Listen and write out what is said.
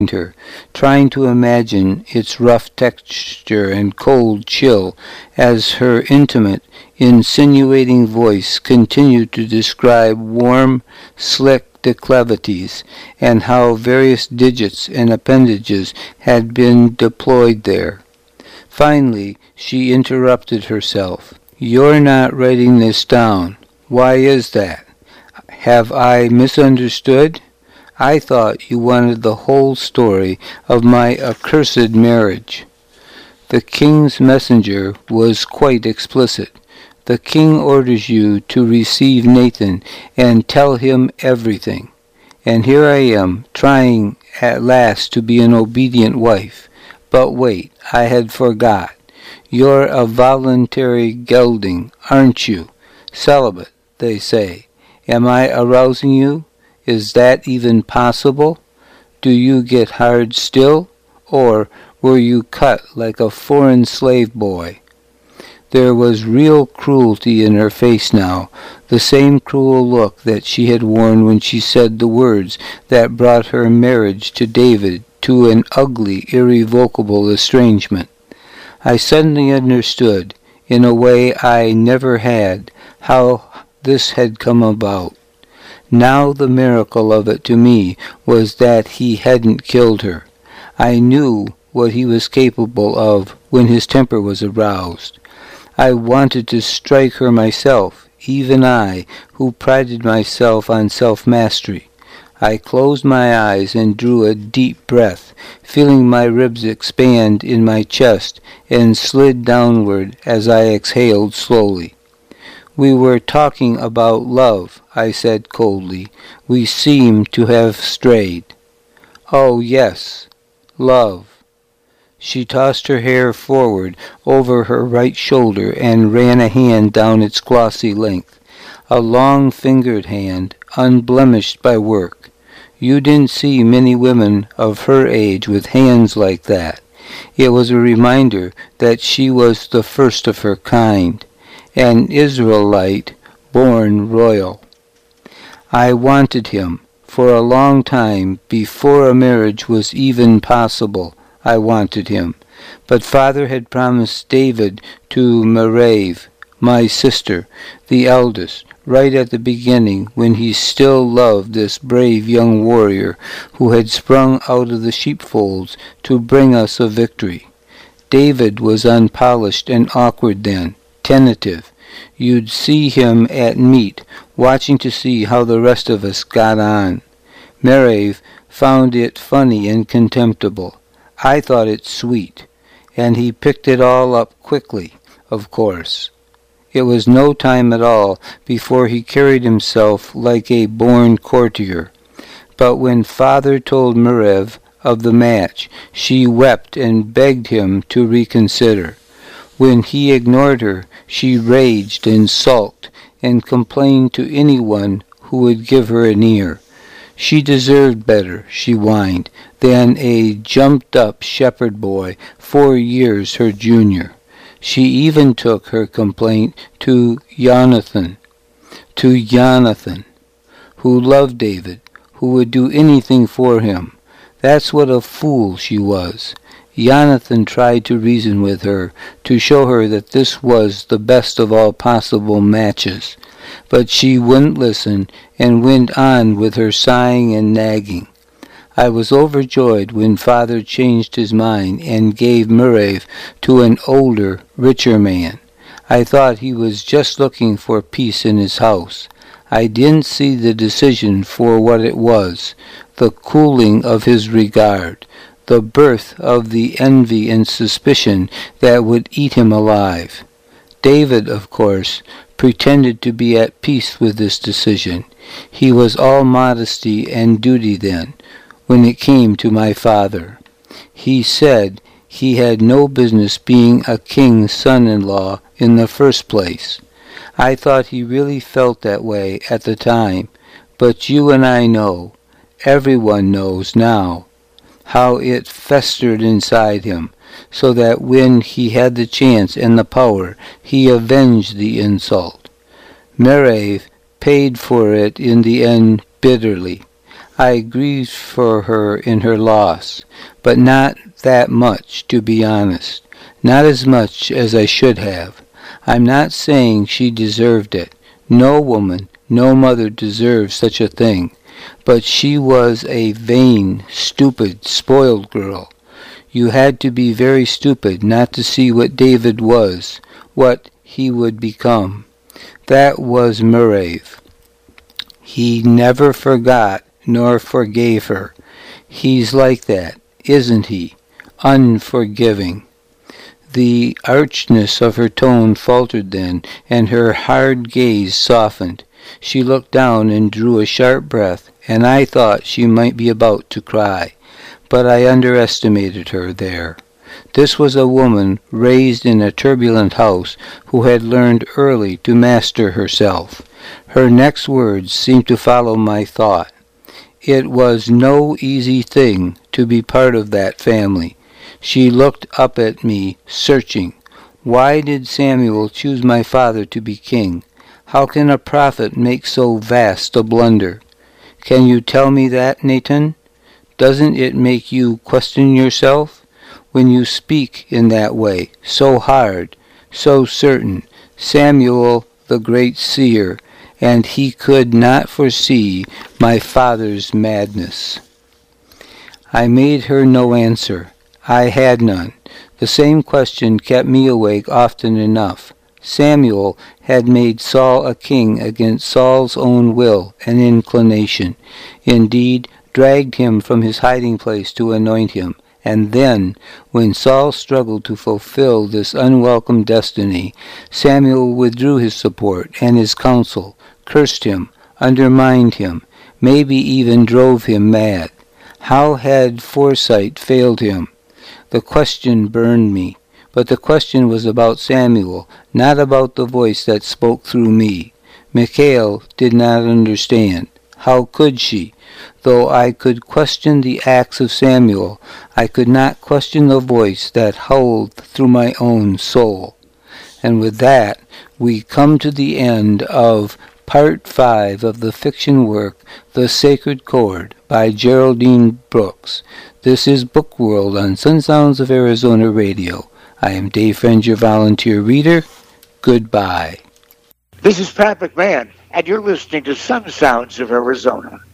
her, trying to imagine its rough texture and cold chill as her intimate, insinuating voice continued to describe warm, slick declivities and how various digits and appendages had been deployed there. Finally, she interrupted herself. "You're not writing this down. Why is that? Have I misunderstood? I thought you wanted the whole story of my accursed marriage." The king's messenger was quite explicit. "The king orders you to receive Nathan and tell him everything. And here I am, trying at last to be an obedient wife. But wait, I had forgot. You're a voluntary gelding, aren't you? Celibate, they say. Am I arousing you? Is that even possible? Do you get hard still? Or were you cut like a foreign slave boy?" There was real cruelty in her face now, the same cruel look that she had worn when she said the words that brought her marriage to David to an ugly, irrevocable estrangement. I suddenly understood, in a way I never had, how this had come about. Now the miracle of it to me was that he hadn't killed her. I knew what he was capable of when his temper was aroused. I wanted to strike her myself, even I, who prided myself on self-mastery. I closed my eyes and drew a deep breath, feeling my ribs expand in my chest and slid downward as I exhaled slowly. "We were talking about love," I said coldly. "We seem to have strayed." "Oh, yes, love." She tossed her hair forward over her right shoulder and ran a hand down its glossy length, a long-fingered hand, unblemished by work. You didn't see many women of her age with hands like that. It was a reminder that she was the first of her kind, an Israelite born royal. I wanted him. For a long time, before a marriage was even possible, I wanted him. But Father had promised David to Merab, my sister, the eldest, right at the beginning, when he still loved this brave young warrior who had sprung out of the sheepfolds to bring us a victory. David was unpolished and awkward then, tentative. You'd see him at meat, watching to see how the rest of us got on. Merab found it funny and contemptible. I thought it sweet, and he picked it all up quickly, of course. It was no time at all before he carried himself like a born courtier. But when Father told Merab of the match, she wept and begged him to reconsider. When he ignored her, she raged and sulked and complained to anyone who would give her an ear. She deserved better, she whined, than a jumped-up shepherd boy 4 years her junior. She even took her complaint to Jonathan, who loved David, who would do anything for him. That's what a fool she was. Jonathan tried to reason with her, to show her that this was the best of all possible matches. But she wouldn't listen, and went on with her sighing and nagging. I was overjoyed when Father changed his mind and gave Merab to an older, richer man. I thought he was just looking for peace in his house. I didn't see the decision for what it was, the cooling of his regard, the birth of the envy and suspicion that would eat him alive. David, of course, pretended to be at peace with this decision. He was all modesty and duty then, when it came to my father. He said he had no business being a king's son-in-law in the first place. I thought he really felt that way at the time, but you and I know, everyone knows now, how it festered inside him, so that when he had the chance and the power, he avenged the insult. Merab paid for it in the end bitterly. I grieved for her in her loss, but not that much, to be honest. Not as much as I should have. I'm not saying she deserved it. No woman, no mother deserves such a thing. But she was a vain, stupid, spoiled girl. You had to be very stupid not to see what David was, what he would become. That was Murave. He never forgot nor forgave her. He's like that, isn't he? Unforgiving. The archness of her tone faltered then, and her hard gaze softened. She looked down and drew a sharp breath, and I thought she might be about to cry. But I underestimated her there. This was a woman raised in a turbulent house who had learned early to master herself. Her next words seemed to follow my thought. It was no easy thing to be part of that family. She looked up at me, searching. Why did Samuel choose my father to be king? How can a prophet make so vast a blunder? Can you tell me that, Nathan? Doesn't it make you question yourself? When you speak in that way, so hard, so certain, Samuel the great seer, and he could not foresee my father's madness. I made her no answer. I had none. The same question kept me awake often enough. Samuel had made Saul a king against Saul's own will and inclination. Indeed, dragged him from his hiding place to anoint him. And then, when Saul struggled to fulfill this unwelcome destiny, Samuel withdrew his support and his counsel, cursed him, undermined him, maybe even drove him mad. How had foresight failed him? The question burned me. But the question was about Samuel, not about the voice that spoke through me. Michal did not understand. How could she? Though I could question the acts of Samuel, I could not question the voice that howled through my own soul. And with that, we come to the end of Part 5 of the fiction work The Sacred Chord by Geraldine Brooks. This is Book World on Sun Sounds of Arizona Radio. I am Dave Friend, your volunteer reader. Goodbye. This is Pat McMahon, and you're listening to Sun Sounds of Arizona.